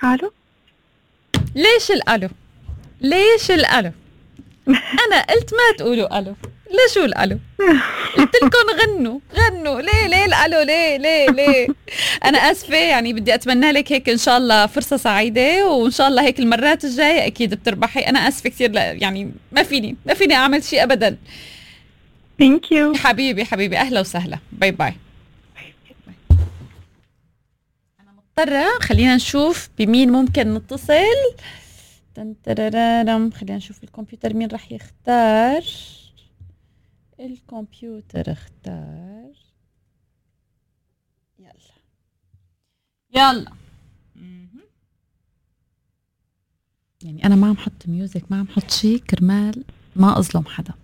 الو. ليش الالو؟ ليش الالو؟ انا قلت ما تقولوا الو. ليش الالو؟ قلت لكم غنوا. ليه الالو؟ ليه انا اسفه، يعني بدي اتمنى لك هيك ان شاء الله فرصه سعيده، وان شاء الله هيك المرات الجايه اكيد بتربحي. انا اسفه كثير، يعني ما فيني اعمل شيء ابدا. ثانك يو حبيبي اهلا وسهلا، باي باي. انا مضطره، خلينا نشوف بمين ممكن نتصل. خلينا نشوف الكمبيوتر مين راح يختار. الكمبيوتر اختار. يلا. يعني انا ما عم حط ميوزك، ما عم حط شيء كرمال ما اظلم حدا.